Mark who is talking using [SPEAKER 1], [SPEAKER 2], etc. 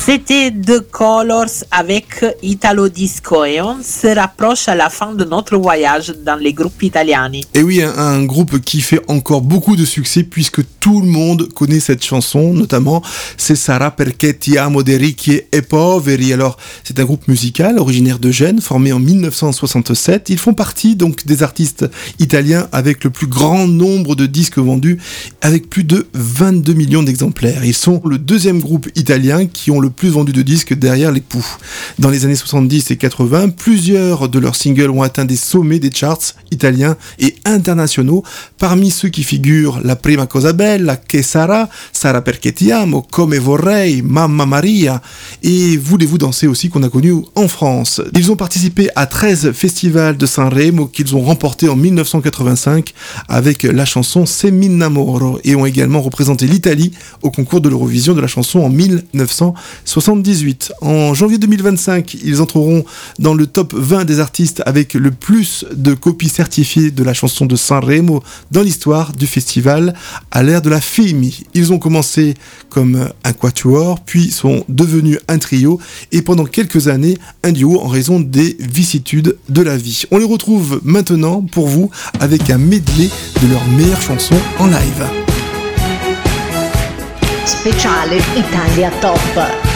[SPEAKER 1] C'était The Colors avec Italo Disco et on se rapproche à la fin de notre voyage dans les groupes italiani.
[SPEAKER 2] Et oui, un groupe qui fait encore beaucoup de succès puisque tout le monde connaît cette chanson, notamment c'est Sarà perché ti amo dei ricchi e poveri. Alors c'est un groupe musical originaire de Gênes, formé en 1967. Ils font partie donc des artistes italiens avec le plus grand nombre de disques vendus, avec plus de 22 millions d'exemplaires. Ils sont le deuxième groupe italien qui ont le plus vendu de disques derrière les Pooh. Dans les années 70 et 80, plusieurs de leurs singles ont atteint des sommets des charts italiens et internationaux. Parmi ceux qui figurent La prima cosa bella, Che sarà, Sarà perché ti amo, Come vorrei, Mamma Maria et Voulez-vous danser aussi qu'on a connu en France. Ils ont participé à 13 festivals de Sanremo qu'ils ont remportés en 1985 avec la chanson Se mi innamoro et ont également représenté l'Italie au concours de l'Eurovision de la chanson en 1978. En janvier 2025, ils entreront dans le top 20 des artistes avec le plus de copies certifiées de la chanson de Sanremo dans l'histoire du festival à l'ère de la Femi. Ils ont commencé comme un quatuor, puis sont devenus un trio et pendant quelques années un duo en raison des vicissitudes de la vie. On les retrouve maintenant pour vous avec un medley de leurs meilleures chansons en live.
[SPEAKER 3] Speciale Italia Top.